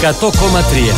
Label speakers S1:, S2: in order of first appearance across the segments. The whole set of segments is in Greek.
S1: 100,3.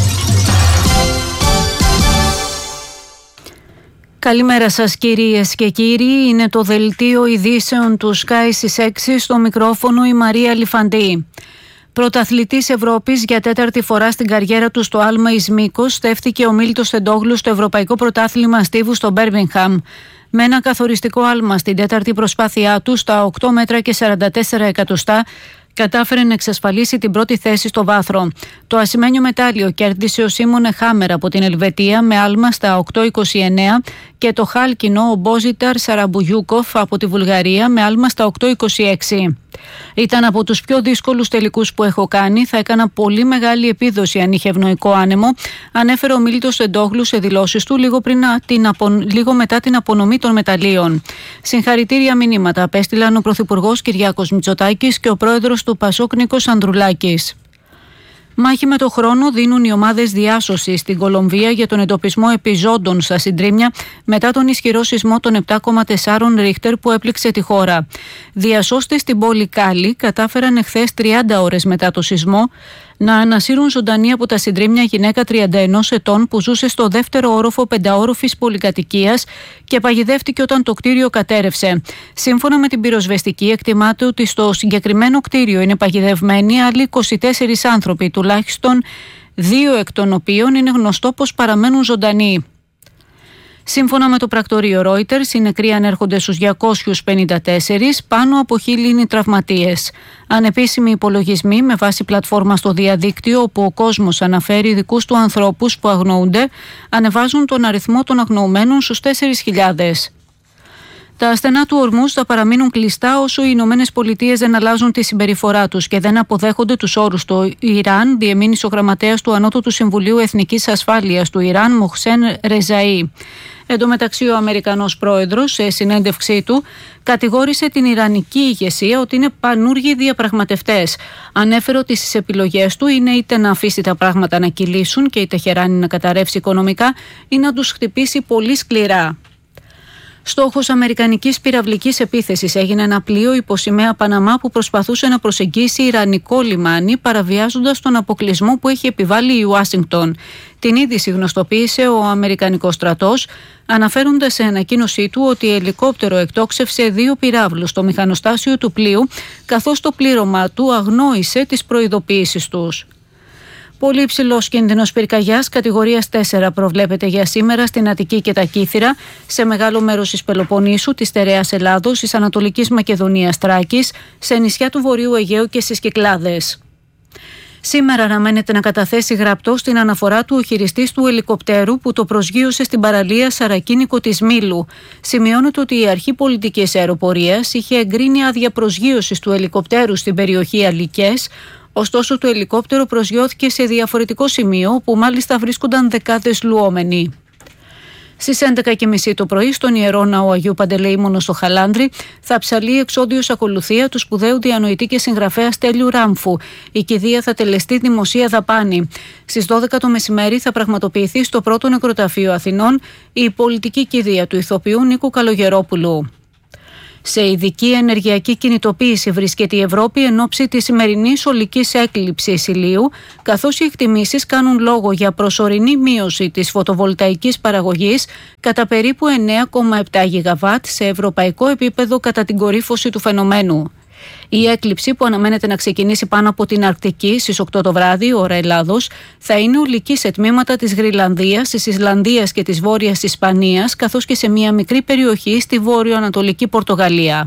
S2: Καλημέρα σας κυρίες και κύριοι, είναι το δελτίο ειδήσεων του Sky στις 6, στο μικρόφωνο η Μαρία Λιφαντή. Πρωταθλητής Ευρώπης για τέταρτη φορά στην καριέρα του στο άλμα εις μήκος, στέφθηκε ο Μίλτος Τεντόγλου στο Ευρωπαϊκό Πρωτάθλημα Στίβου στο Μπέρμιγχαμ. Με ένα καθοριστικό άλμα στην τέταρτη προσπάθειά του στα 8 μέτρα και 44 εκατοστά, κατάφερε να εξασφαλίσει την πρώτη θέση στο βάθρο. Το ασημένιο μετάλλιο κέρδισε ο Σίμονε Χάμερ από την Ελβετία με άλμα στα 8,29 και το χάλκινο ο Μπόζιταρ Σαραμπουγιούκοφ από τη Βουλγαρία με άλμα στα 8,26. Ήταν από τους πιο δύσκολους τελικούς που έχω κάνει. Θα έκανα πολύ μεγάλη επίδοση αν είχε ευνοϊκό άνεμο, ανέφερε ο Μίλτος Τεντόγλου σε δηλώσεις του λίγο μετά την απονομή των μεταλλίων. Συγχαρητήρια μηνύματα απέστειλαν ο Πρωθυπουργός Κυριάκος Μητσοτάκης και ο πρόεδρος του Πασόκ Νίκος Ανδρουλάκης. Μάχη με το χρόνο δίνουν οι ομάδες διάσωσης στην Κολομβία για τον εντοπισμό επιζώντων στα συντρίμμια μετά τον ισχυρό σεισμό των 7,4 ρίχτερ που έπληξε τη χώρα. Διασώστες στην πόλη Κάλι κατάφεραν εχθές 30 ώρες μετά το σεισμό να ανασύρουν ζωντανή από τα συντρίμμια γυναίκα 31 ετών που ζούσε στο δεύτερο όροφο πενταόροφης πολυκατοικίας και παγιδεύτηκε όταν το κτίριο κατέρευσε. Σύμφωνα με την πυροσβεστική, εκτιμάται ότι στο συγκεκριμένο κτίριο είναι παγιδευμένοι άλλοι 24 άνθρωποι, τουλάχιστον 2 εκ των οποίων είναι γνωστό πως παραμένουν ζωντανοί. Σύμφωνα με το πρακτορείο Reuters, οι νεκροί ανέρχονται στους 254, πάνω από 1.000 είναι οι τραυματίες. Ανεπίσημοι υπολογισμοί με βάση πλατφόρμα στο διαδίκτυο, όπου ο κόσμος αναφέρει δικούς του ανθρώπους που αγνοούνται, ανεβάζουν τον αριθμό των αγνοωμένων στους 4.000. Τα στενά του Ορμούζ θα παραμείνουν κλειστά όσο οι Ηνωμένες Πολιτείες δεν αλλάζουν τη συμπεριφορά τους και δεν αποδέχονται τους όρους του Ιράν, διεμήνυσε ο γραμματέας του Ανώτατου Συμβουλίου Εθνικής Ασφάλειας του Ιράν, Μοχσέν Ρεζαΐ. Εν τω μεταξύ, ο Αμερικανός πρόεδρος, σε συνέντευξή του, κατηγόρησε την Ιρανική ηγεσία ότι είναι πανούργοι διαπραγματευτές. Ανέφερε ότι στις επιλογές του είναι είτε να αφήσει τα πράγματα να κυλήσουν και η Τεχεράνη να καταρρεύσει οικονομικά ή να τους χτυπήσει πολύ σκληρά. Στόχος αμερικανικής πυραυλικής επίθεσης έγινε ένα πλοίο υποσημαία Παναμά που προσπαθούσε να προσεγγίσει ιρανικό λιμάνι, παραβιάζοντας τον αποκλεισμό που έχει επιβάλει η Ουάσιγκτον. Την είδηση γνωστοποίησε ο Αμερικανικός στρατός, αναφέροντας σε ανακοίνωσή του ότι ελικόπτερο εκτόξευσε 2 πυράβλους στο μηχανοστάσιο του πλοίου, καθώς το πλήρωμα του αγνόησε τις προειδοποιήσεις τους. Πολύ υψηλός κίνδυνος πυρκαγιάς κατηγορίας 4 προβλέπεται για σήμερα στην Αττική και τα Κύθυρα, σε μεγάλο μέρος της Πελοποννήσου, της Στερεάς Ελλάδος, της Ανατολικής Μακεδονίας Θράκης, σε νησιά του Βορείου Αιγαίου και στις Κυκλάδες. Σήμερα αναμένεται να καταθέσει γραπτό στην αναφορά του ο χειριστής του ελικοπτέρου που το προσγείωσε στην παραλία Σαρακίνικο της Μήλου. Σημειώνεται ότι η Αρχή Πολιτικής Αεροπορίας είχε εγκρίνει άδεια προσγείωσης του ελικοπτέρου στην περιοχή Αλικές. Ωστόσο, το ελικόπτερο προσγειώθηκε σε διαφορετικό σημείο, που μάλιστα βρίσκονταν δεκάδες λουόμενοι. Στις 11.30 το πρωί, στον Ιερό Ναό Αγίου Παντελεήμονο στο Χαλάνδρι, θα ψαλεί εξόντιος ακολουθία του σπουδαίου διανοητή και συγγραφέα Στέλιου Ράμφου. Η κηδεία θα τελεστεί δημοσία δαπάνη. Στις 12 το μεσημέρι θα πραγματοποιηθεί στο πρώτο νεκροταφείο Αθηνών η πολιτική κηδεία του ηθοποιού Νίκου Καλογερόπουλου. Σε ειδική ενεργειακή κινητοποίηση βρίσκεται η Ευρώπη εν ώψη της σημερινής ολικής έκλειψης ηλίου, καθώς οι εκτιμήσεις κάνουν λόγο για προσωρινή μείωση της φωτοβολταϊκής παραγωγής κατά περίπου 9,7 γιγαβάτ σε ευρωπαϊκό επίπεδο κατά την κορύφωση του φαινομένου. Η έκλειψη, που αναμένεται να ξεκινήσει πάνω από την Αρκτική στις 8 το βράδυ, ώρα Ελλάδος, θα είναι ολική σε τμήματα της Γρυλανδίας, της Ισλανδίας και της Βόρειας Ισπανίας, καθώς και σε μια μικρή περιοχή στη βόρειο-ανατολική Πορτογαλία.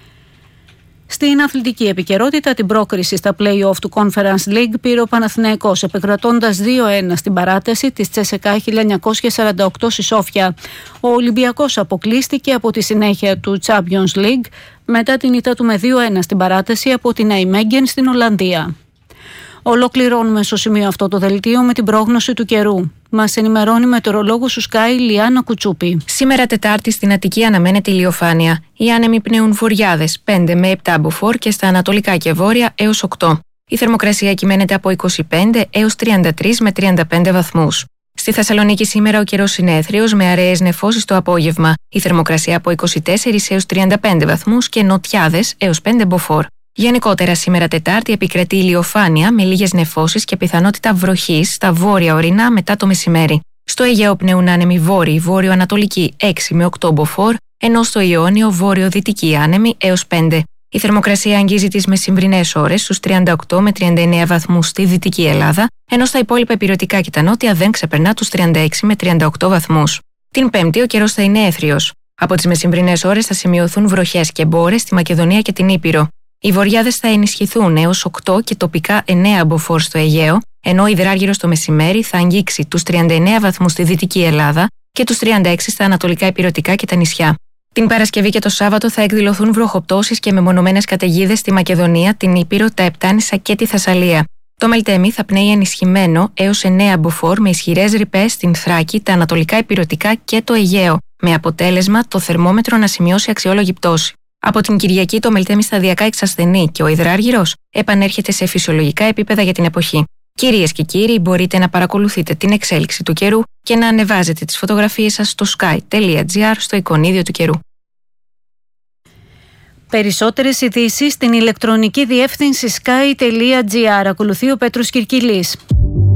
S2: Στην αθλητική επικαιρότητα, την πρόκριση στα play-off του Conference League πήρε ο Παναθηναϊκός, επικρατώντας 2-1 στην παράταση της CSKA 1948 στη Σόφια. Ο Ολυμπιακός αποκλείστηκε από τη συνέχεια του Champions League μετά την ήττα του με 2-1 στην παράταση από την Nijmegen στην Ολλανδία. Ολοκληρώνουμε στο σημείο αυτό το δελτίο με την πρόγνωση του καιρού. Μας ενημερώνει μετεωρολόγος του Sky Λιάννα Κουτσούπη.
S3: Σήμερα Τετάρτη στην Αττική αναμένεται ηλιοφάνεια. Οι άνεμοι πνέουν βορειάδες 5 με 7 μποφόρ και στα ανατολικά και βόρεια έως 8. Η θερμοκρασία κυμαίνεται από 25 έως 33 με 35 βαθμούς. Στη Θεσσαλονίκη σήμερα ο καιρός είναι έθριος με αραιές νεφώσεις το απόγευμα. Η θερμοκρασία από 24 έως 35 βαθμούς και νοτιάδες έως 5 μποφόρ. Γενικότερα, σήμερα Τετάρτη επικρατεί ηλιοφάνεια με λίγες νεφώσεις και πιθανότητα βροχής στα βόρεια ορεινά μετά το μεσημέρι. Στο Αιγαίο πνέουν άνεμοι βόρειοι, βόρειο-ανατολικοί 6 με 8 μποφόρ, ενώ στο Ιόνιο βόρειο-δυτικοί άνεμοι έως 5. Η θερμοκρασία αγγίζει τις μεσημβρινές ώρες στους 38 με 39 βαθμούς στη Δυτική Ελλάδα, ενώ στα υπόλοιπα ηπειρωτικά και τα νότια δεν ξεπερνά τους 36 με 38 βαθμούς. Την Πέμπτη ο καιρός θα είναι έθριος. Από τις μεσημβρινές ώρες θα σημειωθούν βροχές και μπόρες στη Μακεδονία και την Ήπειρο. Οι βοριάδες θα ενισχυθούν έως 8 και τοπικά 9 μποφόρ στο Αιγαίο, ενώ ο υδράργυρος το μεσημέρι θα αγγίξει τους 39 βαθμούς στη Δυτική Ελλάδα και τους 36 στα ανατολικά ηπειρωτικά και τα νησιά. Την Παρασκευή και το Σάββατο θα εκδηλωθούν βροχοπτώσεις και μεμονωμένες καταιγίδες στη Μακεδονία, την Ήπειρο, τα Επτάνησα και τη Θεσσαλία. Το Μελτέμι θα πνέει ενισχυμένο έως 9 μποφόρ με ισχυρές ρηπές στην Θράκη, τα ανατολικά ηπειρωτικά και το Αιγαίο, με αποτέλεσμα το θερμόμετρο να σημειώσει αξιόλογη πτώση. Από την Κυριακή το Μελτέμι σταδιακά εξασθενεί και ο υδράργυρος επανέρχεται σε φυσιολογικά επίπεδα για την εποχή. Κυρίες και κύριοι, μπορείτε να παρακολουθείτε την εξέλιξη του καιρού και να ανεβάζετε τις φωτογραφίες σας στο sky.gr στο εικονίδιο του καιρού.
S2: Περισσότερες ειδήσεις στην ηλεκτρονική διεύθυνση sky.gr. Ακολουθεί ο Πέτρος Κυρκυλής.